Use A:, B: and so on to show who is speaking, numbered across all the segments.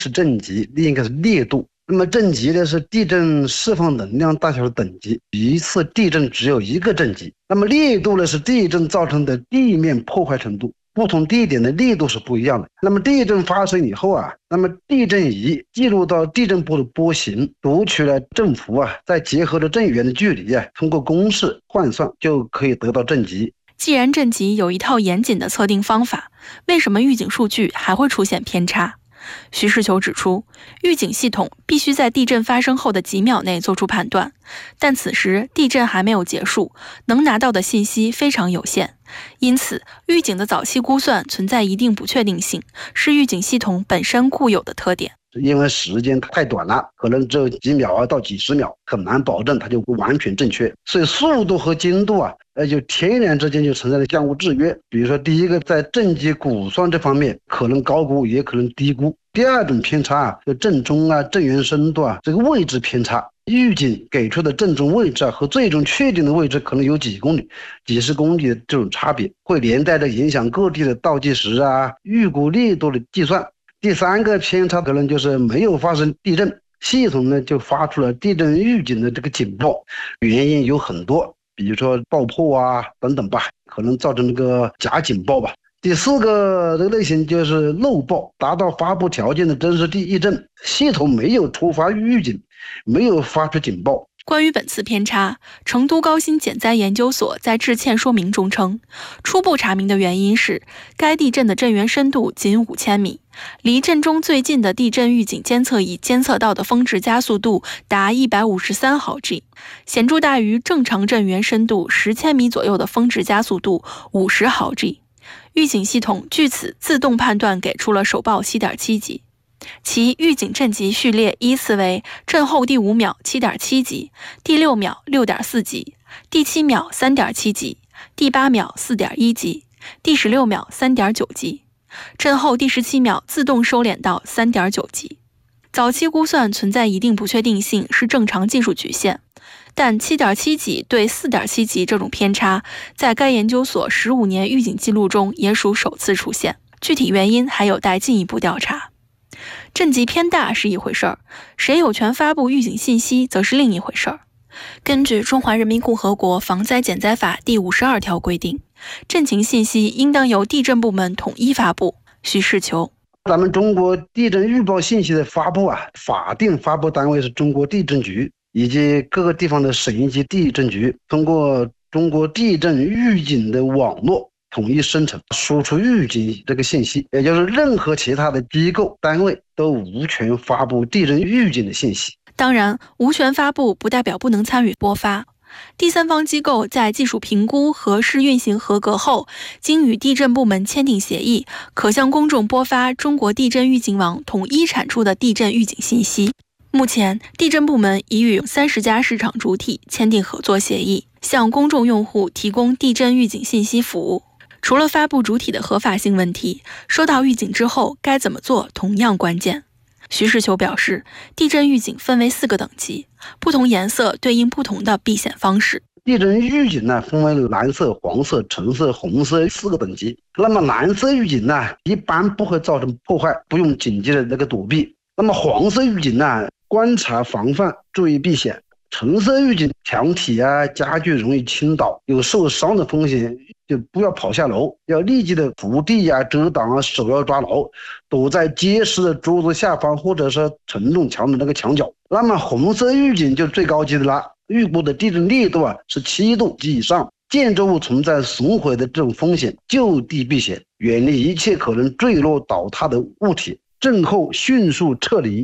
A: 是震级，另一个是烈度。那么震级呢是地震释放能量大小的等级，一次地震只有一个震级。那么烈度呢是地震造成的地面破坏程度，不同地点的烈度是不一样的。那么地震发生以后那么地震仪记录到地震波的波形，读取了振幅再结合了震源的距离通过公式换算就可以得到震级。
B: 既然震级有一套严谨的测定方法，为什么预警数据还会出现偏差？徐世球指出，预警系统必须在地震发生后的几秒内做出判断，但此时地震还没有结束，能拿到的信息非常有限，因此预警的早期估算存在一定不确定性，是预警系统本身固有的特点。
A: 因为时间太短了，可能只有几秒到几十秒，很难保证它就完全正确，所以速度和精度就天然之间就存在着相互制约。比如说第一个，在震级估算这方面可能高估也可能低估。第二种偏差就震中震源深度这个位置偏差，预警给出的震中位置和最终确定的位置可能有几公里、几十公里的这种差别，会连带着影响各地的倒计时预估力度的计算。第三个偏差可能就是没有发生地震，系统呢就发出了地震预警的这个警报，原因有很多，比如说爆破等等吧，可能造成这个假警报吧。第四个这个类型就是漏报，达到发布条件的真实地震，系统没有触发预警，没有发出警报。
B: 关于本次偏差，成都高新减灾研究所在致歉说明中称，初步查明的原因是该地震的震源深度仅5000米，离震中最近的地震预警监测仪监测到的峰值加速度达153毫 G， 显著大于正常震源深度10千米左右的峰值加速度50毫 G。预警系统据此自动判断给出了首报 7.7 级。其预警震级序列依次为震后第5秒 7.7 级，第6秒 6.4 级，第7秒 3.7 级，第8秒 4.1 级，第16秒 3.9 级，震后第17秒自动收敛到 3.9 级。早期估算存在一定不确定性，是正常技术局限，但 7.7 级对 4.7 级这种偏差在该研究所15年预警记录中也属首次出现，具体原因还有待进一步调查。震级偏大是一回事儿，谁有权发布预警信息则是另一回事儿。根据《中华人民共和国防灾减灾法》第52条规定，震情信息应当由地震部门统一发布。徐世球，
A: 咱们中国地震预报信息的发布法定发布单位是中国地震局以及各个地方的省一级地震局，通过中国地震预警的网络统一生成输出预警这个信息，也就是任何其他的机构单位都无权发布地震预警的信息。
B: 当然，无权发布不代表不能参与播发。第三方机构在技术评估和试运行合格后，经与地震部门签订协议，可向公众播发中国地震预警网统一产出的地震预警信息。目前，地震部门已与30家市场主体签订合作协议，向公众用户提供地震预警信息服务。除了发布主体的合法性问题，收到预警之后该怎么做同样关键。徐世球表示，地震预警分为4个等级，不同颜色对应不同的避险方式。
A: 地震预警分为蓝色、黄色、橙色、红色4个等级。那么蓝色预警一般不会造成破坏，不用紧急的那个躲避。那么黄色预警观察防范，注意避险。橙色预警，墙体家具容易倾倒，有受伤的风险，就不要跑下楼，要立即的扶地遮挡手要抓牢，躲在结实的桌子下方或者是承重墙的那个墙角。那么红色预警就最高级的了，预估的地震烈度是7度及以上，建筑物存在损毁的这种风险，就地避险，远离一切可能坠落倒塌的物体，震后迅速撤离。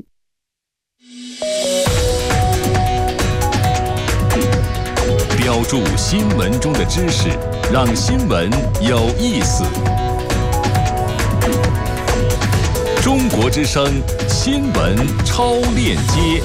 C: 标注新闻中的知识，让新闻有意思。中国之声新闻超链接，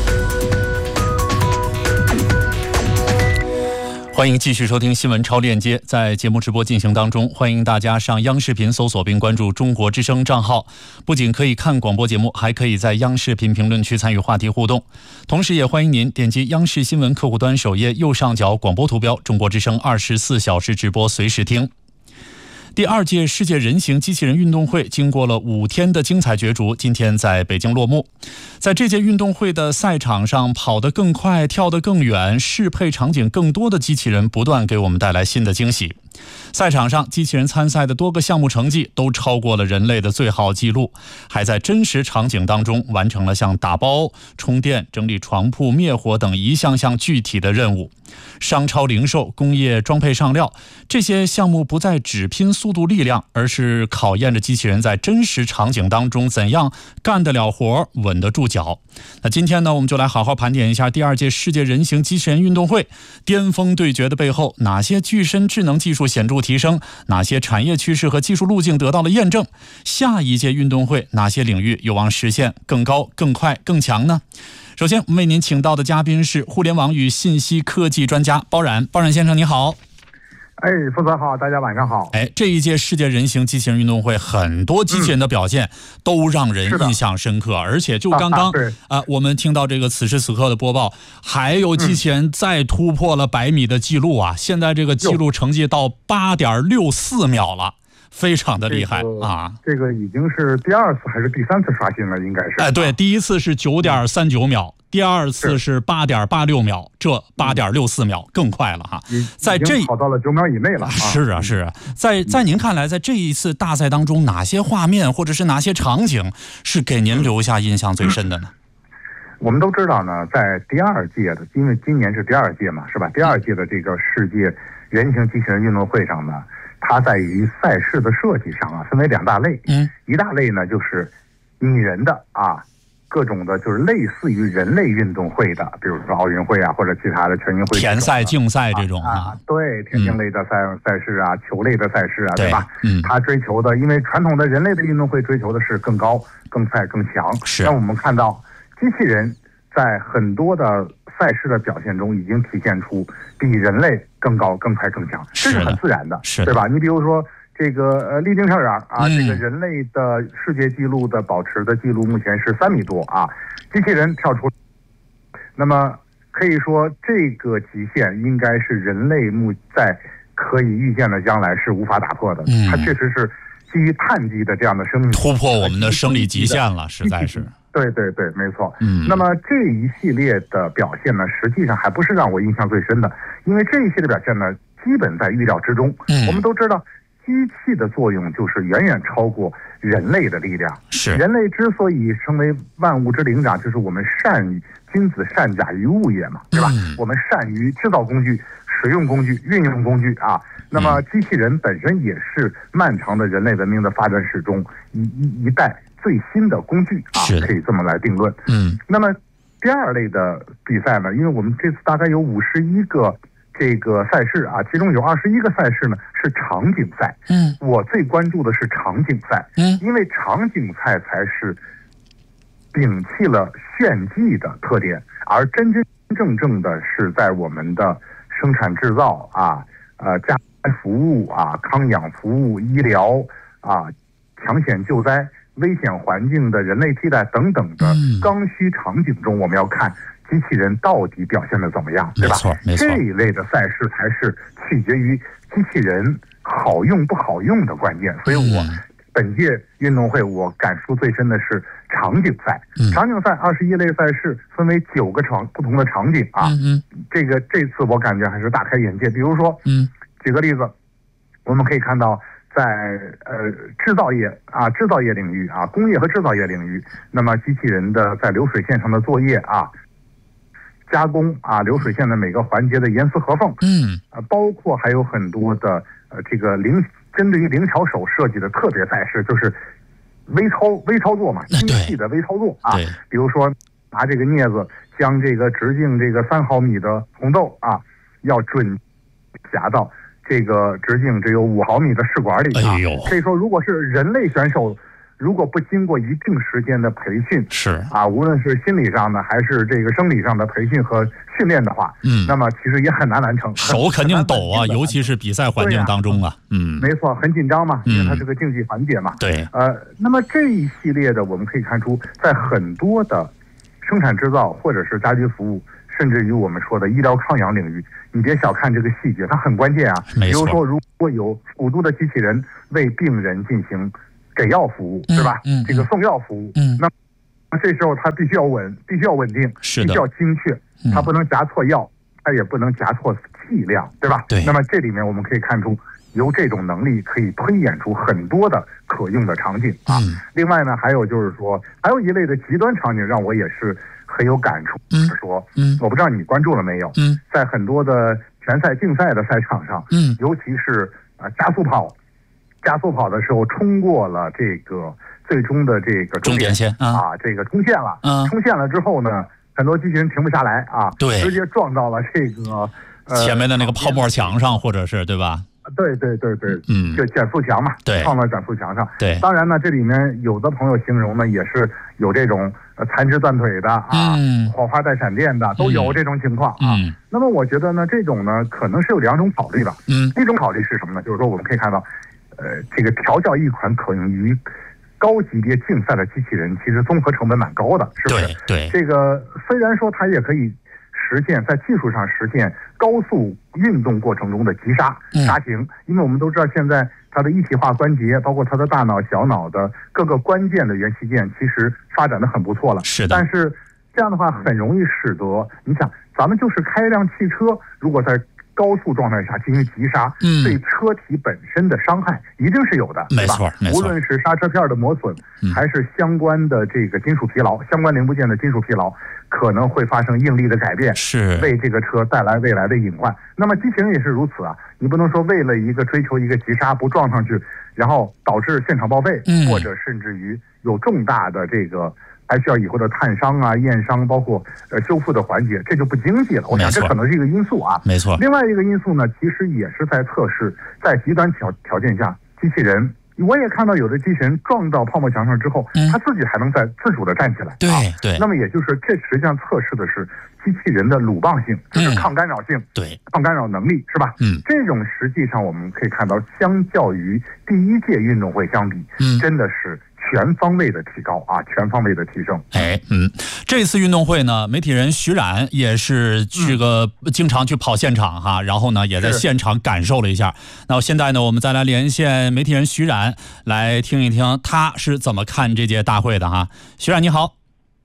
D: 欢迎继续收听新闻超链接。在节目直播进行当中，欢迎大家上央视频搜索并关注中国之声账号，不仅可以看广播节目，还可以在央视频评论区参与话题互动。同时也欢迎您点击央视新闻客户端首页右上角广播图标，中国之声24小时直播随时听。 第2届世界人形机器人运动会经过了5天的精彩角逐，今天在北京落幕。在这届运动会的赛场上，跑得更快、跳得更远、适配场景更多的机器人不断给我们带来新的惊喜。赛场上，机器人参赛的多个项目成绩都超过了人类的最好纪录，还在真实场景当中完成了像打包、充电、整理床铺、灭火等一项项具体的任务。商超零售、工业装配上料，这些项目不再只拼速度力量，而是考验着机器人在真实场景当中怎样干得了活、稳得住脚。那今天呢，我们就来好好盘点一下第2届世界人形机器人运动会巅峰对决的背后，哪些具身智能技术显著提升，哪些产业趋势和技术路径得到了验证，下一届运动会哪些领域有望实现更高、更快、更强呢？首先，我们为您请到的嘉宾是互联网与信息科技专家包冉。包冉先生，你好。
E: 负责好，大家晚上好。
D: 这一届世界人形机器人运动会，很多机器人的表现都让人印象深刻，而且就刚刚我们听到这个此时此刻的播报，还有机器人再突破了100米的记录啊！现在这个记录成绩到8.64秒了。非常的厉害啊！
E: 这个已经是第2次还是第3次刷新了，应该是。
D: 对，第一次是9.39秒，第2次是8.86秒，这8.64秒更快了哈。
E: 在这跑到了9秒以内了。
D: 是啊，在您看来，在这一次大赛当中，哪些画面或者是哪些场景是给您留下印象最深的呢？
E: 我们都知道呢，在第2届的，因为今年是第2届嘛，是吧？第2届的这个世界人形机器人运动会上呢，它在于赛事的设计上啊，分为2大类。一大类呢就是拟人的各种的就是类似于人类运动会的，比如说奥运会啊，或者其他的全运会、
D: 田赛、竞赛这种
E: 对，田径类的赛事啊，球类的赛事啊，对吧？它追求的，因为传统的人类的运动会追求的是更高、更快、更强。
D: 是。
E: 那我们看到机器人在很多的赛事的表现中，已经体现出比人类更高、更快、更强，这是很自然的，对吧？你比如说这个立定校长这个人类的世界纪录的保持的记录目前是3米多啊，机器人跳出，那么可以说这个极限应该是人类在可以预见的将来是无法打破的。它确实是基于碳基的这样的生命
D: 突破我们的生理极限了，实在是。
E: 对，没错。那么这一系列的表现呢，实际上还不是让我印象最深的，因为这一系列表现呢，基本在预料之中。我们都知道，机器的作用就是远远超过人类的力量。
D: 是。
E: 人类之所以成为万物之灵长，就是我们君子善假于物也嘛，对吧？我们善于制造工具、使用工具、运用工具啊。那么机器人本身也是漫长的人类文明的发展史中一代最新的工具啊，可以这么来定论。那么第2类的比赛呢，因为我们这次大概有51个这个赛事啊，其中有21个赛事呢是场景赛。我最关注的是场景赛。因为场景赛才是摒弃了炫技的特点，而真正的是在我们的生产制造家庭服务康养服务、医疗抢险救灾、危险环境的人类替代等等的刚需场景中，我们要看机器人到底表现的怎么样，对吧？
D: 没错。
E: 这一类的赛事才是取决于机器人好用不好用的关键。所以我本届运动会我感触最深的是场景赛。场景赛21类赛事分为9个不同的场景啊。这次我感觉还是大开眼界。比如说，举个例子，我们可以看到在制造业领域工业和制造业领域，那么机器人的在流水线上的作业加工流水线的每个环节的严丝合缝，包括还有很多的这个针对于灵巧手设计的特别赛事，就是微操作嘛，精细的微操作比如说拿这个镊子将这个直径这个3毫米的红豆要准夹到这个直径只有5毫米的试管里可以说，如果是人类选手，如果不经过一定时间的培训，无论是心理上的还是这个生理上的培训和训练的话，那么其实也很难完成，
D: 手肯定抖尤其是比赛环境当中
E: 没错，很紧张嘛，因为它是个竞技环节嘛。
D: 对，
E: 那么这一系列的，我们可以看出，在很多的生产制造或者是家居服务甚至于我们说的医疗抗氧领域，你别小看这个细节，它很关键啊。比如说，如果有辅助的机器人为病人进行给药服务，对吧？这个送药服务，那这时候它必须要稳定，必须要精确，它不能夹错药，它也不能夹错剂量，对吧？
D: 对。
E: 那么这里面我们可以看出，由这种能力可以推演出很多的可用的场景啊。另外呢，还有就是说，还有一类的极端场景让我也是很有感触，就是说，我不知道你关注了没有？在很多的拳赛竞赛的赛场上，尤其是加速跑的时候冲过了这个最终的这个
D: 终点线啊，
E: 这个冲线了，冲线了之后呢，很多机器人停不下来啊，
D: 对，
E: 直接撞到了这个
D: 前面的那个泡沫墙上，或者是对吧？
E: 对，就减速墙嘛，
D: 对，
E: 撞到减速墙上。
D: 对，
E: 当然呢，这里面有的朋友形容呢，也是有这种残肢断腿的啊，火花带闪电的，都有这种情况啊。那么我觉得呢，这种呢，可能是有两种考虑吧。一种考虑是什么呢？就是说我们可以看到，这个调教一款可用于高级别竞赛的机器人，其实综合成本蛮高的，是不是？
D: 对，
E: 这个虽然说它也可以实现在技术上实现高速运动过程中的急刹停，因为我们都知道现在它的一体化关节，包括它的大脑、小脑的各个关键的元器件，其实发展的很不错了。
D: 是的，
E: 但是这样的话很容易使得你想，咱们就是开一辆汽车，如果在高速状态下进行急刹，对车体本身的伤害一定是有的，
D: 没错。
E: 无论是刹车片的磨损，还是相关的这个金属疲劳，相关零部件的金属疲劳，可能会发生应力的改变，
D: 是
E: 为这个车带来未来的隐患。那么机器人也是如此啊，你不能说为了一个追求一个急刹不撞上去，然后导致现场报废，或者甚至于有重大的这个还需要以后的探伤啊、验伤，包括修复的环节，这就不经济了。我想这可能是一个因素啊。
D: 没错。
E: 另外一个因素呢，其实也是在测试，在极端条件下，机器人，我也看到有的机器人撞到泡沫墙上之后，它自己还能再自主的站起来。
D: 对。
E: 那么也就是这实际上测试的是机器人的鲁棒性，就是抗干扰性，
D: 对，
E: 抗干扰能力，是吧？这种实际上我们可以看到，相较于第一届运动会相比，真的是全方位的提高啊，全方位的提升。
D: 这次运动会呢，媒体人徐冉也是这个经常去跑现场哈，然后呢也在现场感受了一下。那现在呢，我们再来连线媒体人徐冉，来听一听他是怎么看这届大会的哈。徐冉你好。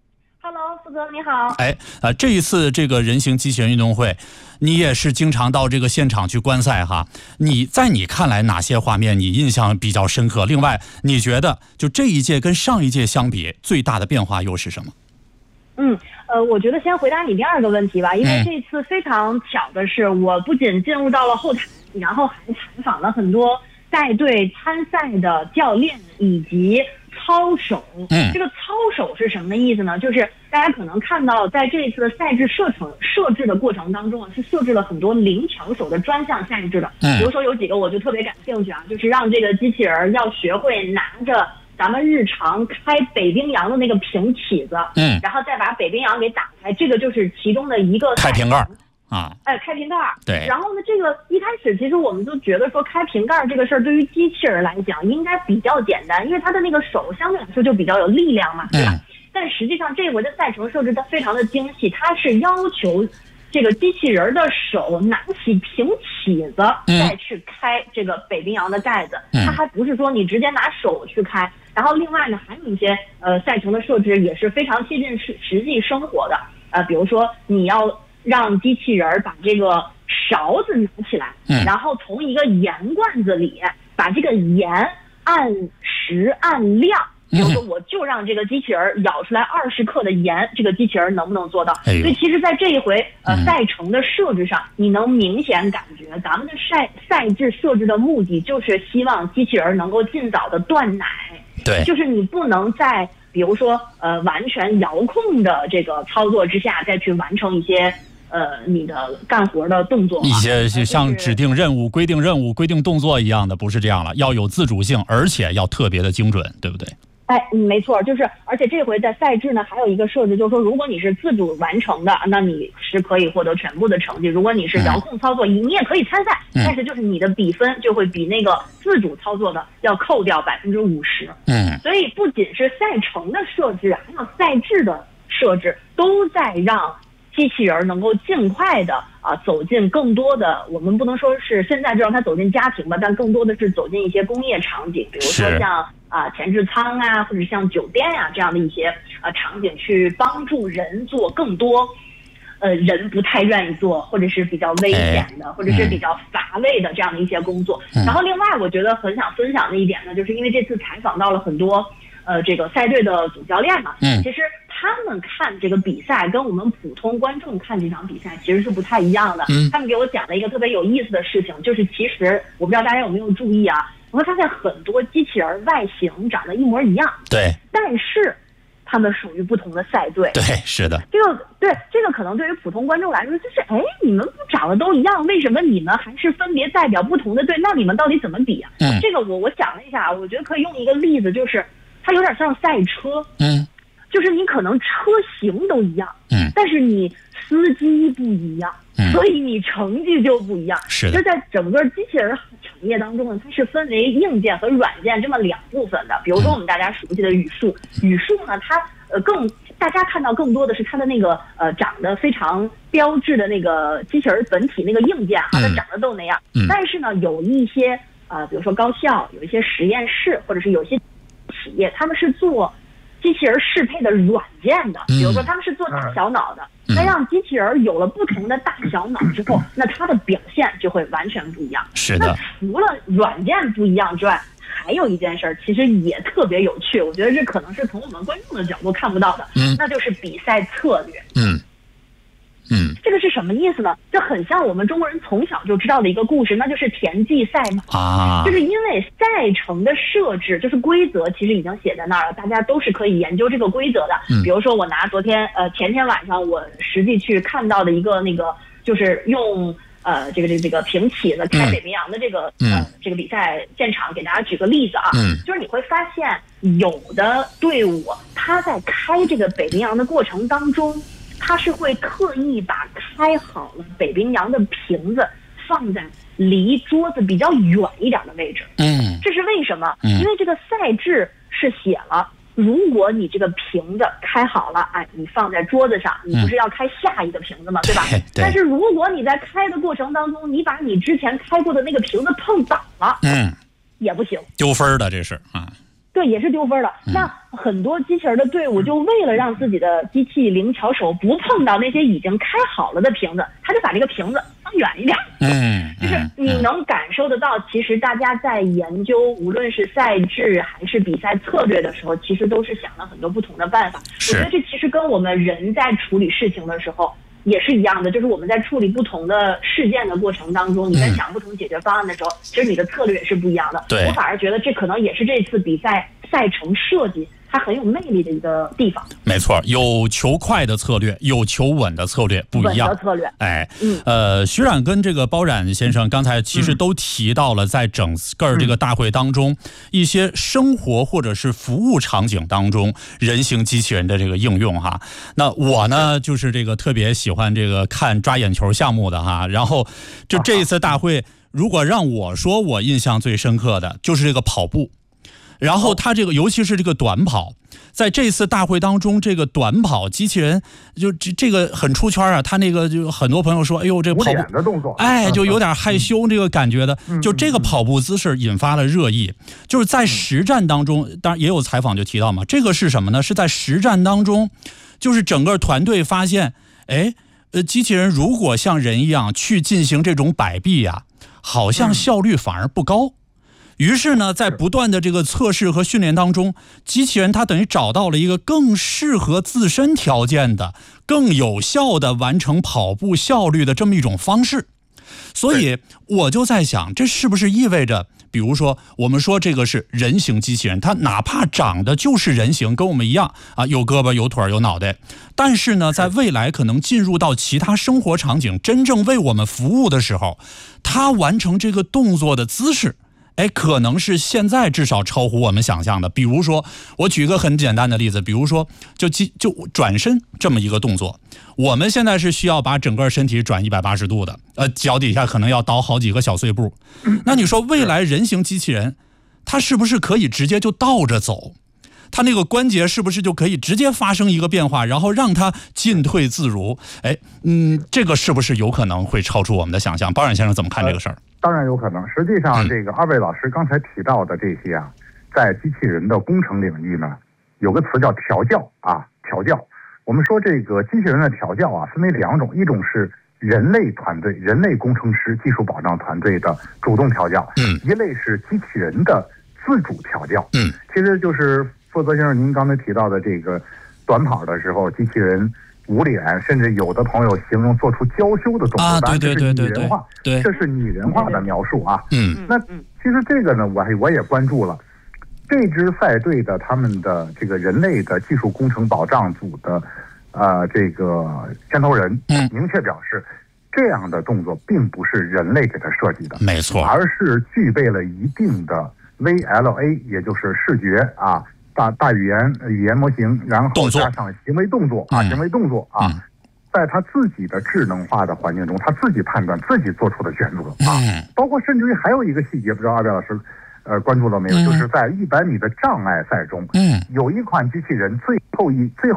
F: Hello， 富哥你好。
D: 这一次这个人形机器人运动会，你也是经常到这个现场去观赛哈。在你看来哪些画面你印象比较深刻？另外，你觉得就这一届跟上一届相比，最大的变化又是什么？
F: 我觉得先回答你第二个问题吧，因为这次非常巧的是，我不仅进入到了后台，然后还采访了很多带队参赛的教练以及操手。这个操手是什么意思呢？就是大家可能看到，在这一次的赛制设置的过程当中是设置了很多灵巧手的专项赛制的。比如说有几个我就特别感兴趣啊，就是让这个机器人要学会拿着咱们日常开北冰洋的那个平起子，然后再把北冰洋给打开，这个就是其中的一个
D: 开瓶盖啊，
F: 开瓶盖。
D: 对。
F: 然后呢，这个一开始其实我们就觉得说开瓶盖这个事儿对于机器人来讲应该比较简单，因为它的那个手相对来说就比较有力量嘛，对吧？但实际上这回的赛程设置它非常的精细，它是要求这个机器人的手拿起平起子再去开这个北冰洋的盖子，它还不是说你直接拿手去开。然后另外呢，还有一些赛程的设置也是非常贴近实际生活的，比如说你要让机器人把这个勺子拿起来，然后从一个盐罐子里把这个盐按时按量。比如说，我就让这个机器人舀出来20克的盐，这个机器人能不能做到？所以其实在这一回赛程的设置上，你能明显感觉咱们的赛制设置的目的就是希望机器人能够尽早的断奶。
D: 对，
F: 就是你不能在比如说完全遥控的这个操作之下再去完成一些你的干活的动作，
D: 一些像指定任务、规定任务、规定动作一样的，不是这样了，要有自主性，而且要特别的精准，对不对？
F: 没错，就是而且这回在赛制呢还有一个设置，就是说如果你是自主完成的，那你是可以获得全部的成绩；如果你是遥控操作，你也可以参赛，但是就是你的比分就会比那个自主操作的要扣掉50%。所以不仅是赛程的设置，还有赛制的设置，都在让机器人能够尽快的走进更多的，我们不能说是现在就让它走进家庭吧，但更多的是走进一些工业场景，比如说像前置仓啊，或者像酒店啊这样的一些场景，去帮助人做更多人不太愿意做，或者是比较危险的，或者是比较乏味的这样的一些工作。然后另外我觉得很想分享的一点呢，就是因为这次采访到了很多这个赛队的总教练嘛，其实他们看这个比赛跟我们普通观众看这场比赛其实是不太一样的。他们给我讲了一个特别有意思的事情，就是其实我不知道大家有没有注意啊，我会发现很多机器人外形长得一模一样，
D: 对，
F: 但是他们属于不同的赛队。
D: 对，是的。
F: 这个可能对于普通观众来说，就是你们不长得都一样，为什么你们还是分别代表不同的队？那你们到底怎么比啊？这个我想了一下，我觉得可以用一个例子，就是它有点像赛车。就是你可能车型都一样，但是你司机不一样，所以你成绩就不一样。是的，就在整个机器人产业当中呢，它是分为硬件和软件这么两部分的。比如说我们大家熟悉的语数呢，它大家看到更多的是它的那个长得非常标志的那个机器人本体那个硬件它长得都那样。但是呢，有一些比如说高校，有一些实验室，或者是有些企业，他们是做机器人适配的软件的，比如说他们是做大小脑的，那让机器人有了不同的大小脑之后，那它的表现就会完全不一样。是的。那除了软件不一样之外，还有一件事儿，其实也特别有趣，我觉得这可能是从我们观众的角度看不到的，那就是比赛策略。这个是什么意思呢？就很像我们中国人从小就知道的一个故事，那就是田忌赛马就是因为赛程的设置，就是规则其实已经写在那儿了，大家都是可以研究这个规则的。比如说我拿前天晚上我实际去看到的一个那个，就是用这个平起子开北冰洋的这个这个比赛现场，给大家举个例子啊，就是你会发现有的队伍他在开这个北冰洋的过程当中，他是会特意把开好了北冰洋的瓶子放在离桌子比较远一点的位置。这是为什么？因为这个赛制是写了，如果你这个瓶子开好了，你放在桌子上，你不是要开下一个瓶子吗？对吧？但是如果你在开的过程当中，你把你之前开过的那个瓶子碰倒了，也不行，
D: 丢分的，这是
F: 对，也是丢分的。那很多机器人的队伍就为了让自己的机器灵巧手不碰到那些已经开好了的瓶子，他就把这个瓶子放远一点。就是你能感受得到，其实大家在研究无论是赛制还是比赛策略的时候，其实都是想了很多不同的办法。我觉得这其实跟我们人在处理事情的时候也是一样的，就是我们在处理不同的事件的过程当中，你在想不同解决方案的时候，其实你的策略也是不一样的。我反而觉得这可能也是这次比赛赛程设计它很有魅力的一个地方。没错，有求快的策略，有求稳的策略，不一样。稳的策略。
D: 徐冉跟这个包冉先生刚才其实都提到了，在整个这个大会当中，一些生活或者是服务场景当中，人形机器人的这个应用哈。那我呢，就是这个特别喜欢这个看抓眼球项目的哈。然后就这一次大会，如果让我说，我印象最深刻的就是这个跑步。然后他这个尤其是这个短跑，在这次大会当中，这个短跑机器人就这个很出圈啊。他那个就很多朋友说，哎呦，这个跑步
E: 的动作，
D: 就有点害羞这个感觉的。就这个跑步姿势引发了热议。就是在实战当中，当然也有采访就提到嘛，这个是什么呢？是在实战当中，就是整个团队发现，机器人如果像人一样去进行这种摆臂呀，好像效率反而不高。于是呢，在不断的这个测试和训练当中，机器人它等于找到了一个更适合自身条件的、更有效的完成跑步效率的这么一种方式。所以我就在想，这是不是意味着，比如说我们说这个是人形机器人，它哪怕长得就是人形，跟我们一样有胳膊有腿有脑袋，但是呢，在未来可能进入到其他生活场景，真正为我们服务的时候，它完成这个动作的姿势可能是现在至少超乎我们想象的。比如说，我举个很简单的例子，比如说就转身这么一个动作，我们现在是需要把整个身体转180度的，脚底下可能要倒好几个小碎步。那你说未来人形机器人，它是不是可以直接就倒着走？ 它那个关节是不是就可以直接发生一个变化，然后让它进退自如？这个是不是有可能会超出我们的想象？包冉先生怎么看这个事儿？
E: 当然有可能。实际上，这个二位老师刚才提到的这些啊，在机器人的工程领域呢，有个词叫调教啊，调教。我们说这个机器人的调教啊，分为2种，一种是人类团队、人类工程师、技术保障团队的主动调教，一类是机器人的自主调教，其实就是负责先生您刚才提到的这个短跑的时候，机器人捂脸，甚至有的朋友形容做出娇羞的动作，
D: 对，
E: 这是拟人化的描述啊。那其实这个呢，我也关注了。这支赛队的他们的这个人类的技术工程保障组的这个牵头人明确表示，这样的动作并不是人类给他设计的，
D: 没错，
E: 而是具备了一定的 VLA， 也就是视觉啊、大语言模型，然后加上行为动作啊，在他自己的智能化的环境中，他自己判断、自己做出的选择啊，包括甚至于还有一个细节，不知道二位老师关注了没有？就是在100米的障碍赛中，有一款机器人最后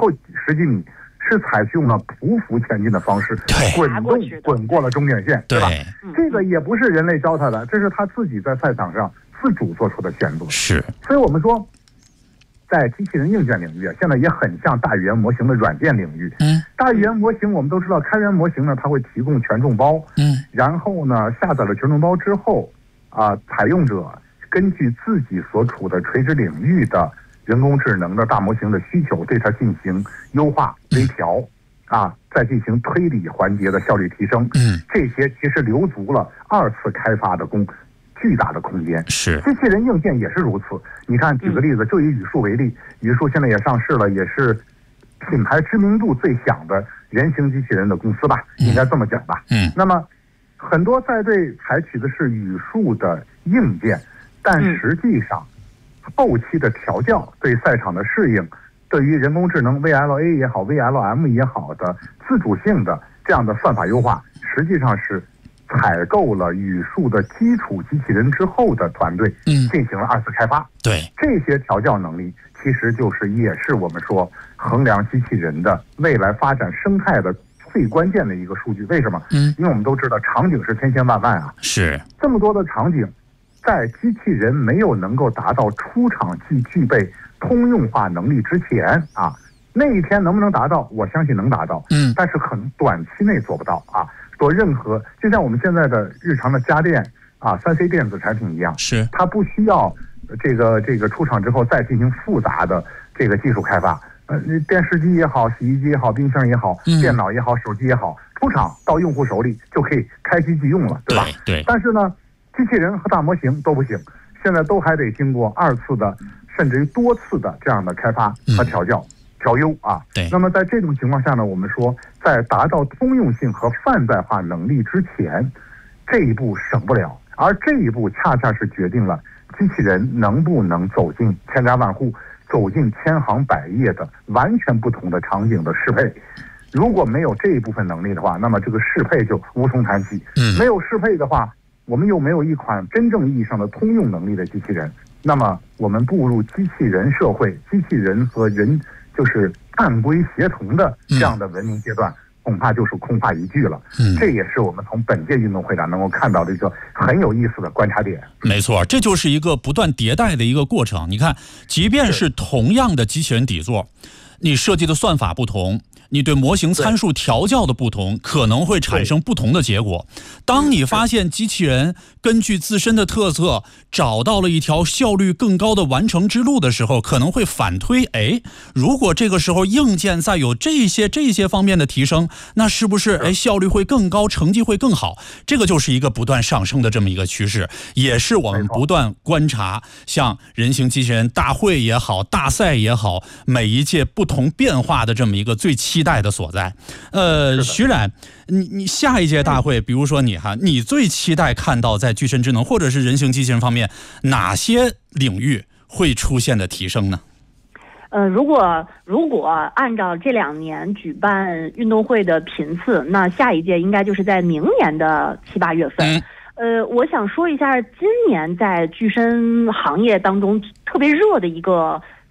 E: 10几米是采用了匍匐前进的方式，滚过了终点线，对吧？这个也不是人类教他的，这是他自己在赛场上自主做出的选择。
D: 是，
E: 所以我们说，在机器人硬件领域，现在也很像大语言模型的软件领域。大语言模型我们都知道，开源模型呢，它会提供权重包，然后呢，下载了权重包之后，采用者根据自己所处的垂直领域的人工智能的大模型的需求，对它进行优化、微调，再进行推理环节的效率提升。这些其实留足了2次开发的巨大的空间。
D: 是，
E: 机器人硬件也是如此。你看，举个例子，就以语数为例，语数现在也上市了，也是品牌知名度最响的人形机器人的公司吧，应该这么讲吧。那么很多赛队采取的是语数的硬件。但实际上，后期的调教对赛场的适应，对于人工智能 VLA 也好 VLM 也好的自主性的这样的算法优化，实际上是采购了语数的基础机器人之后的团队进行了2次开发。
D: 对，
E: 这些调教能力其实也是我们说衡量机器人的未来发展生态的最关键的一个数据。为什么？因为我们都知道场景是千千万万啊，
D: 是
E: 这么多的场景。在机器人没有能够达到出厂即具备通用化能力之前那一天能不能达到？我相信能达到，但是可能短期内做不到做任何，就像我们现在的日常的家电3C 电子产品一样，
D: 是
E: 它不需要这个出厂之后再进行复杂的这个技术开发。电视机也好，洗衣机也好，冰箱也好，电脑也好，手机也好，出厂到用户手里就可以开机即用了，对吧？
D: 对。
E: 但是呢，机器人和大模型都不行，现在都还得经过2次的，甚至于多次的这样的开发和调教、调优
D: 对。
E: 那么在这种情况下呢，我们说，在达到通用性和泛在化能力之前，这一步省不了，而这一步恰恰是决定了机器人能不能走进千家万户、走进千行百业的完全不同的场景的适配。如果没有这一部分能力的话，那么这个适配就无从谈起。没有适配的话，我们又没有一款真正意义上的通用能力的机器人，那么我们步入机器人社会，机器人和人就是按规协同的这样的文明阶段，恐怕就是空话一句了。这也是我们从本届运动会上能够看到的一个很有意思的观察点。
D: 没错，这就是一个不断迭代的一个过程。你看，即便是同样的机器人底座，你设计的算法不同，你对模型参数调教的不同，可能会产生不同的结果。当你发现机器人根据自身的特色找到了一条效率更高的完成之路的时候，可能会反推，如果这个时候硬件再有这些方面的提升，那是不是效率会更高，成绩会更好？这个就是一个不断上升的这么一个趋势，也是我们不断观察像人形机器人大会也好，大赛也好，每一届不同变化的这么一个最期待的所在。徐冉，你下一届大会，比如说你最期待看到在具身智能或者是人形机器人方面哪些领域会出现的提升呢？
F: 如果按照这2年举办运动会的频次，那下一届应该就是在明年的7、8月份。我想说一下今年在具身行业当中特别热的一个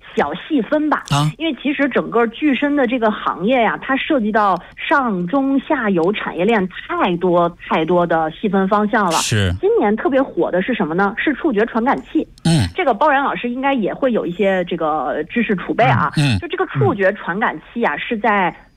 F: 小细分吧，因为其实整个具身的这个行业呀，它涉及到上中下游产业链太多的细分方向了。
D: 是，
F: 今年特别火的是什么呢？是触觉传感器。这个包然老师应该也会有一些这个知识储备啊。就这个触觉传感器啊，是在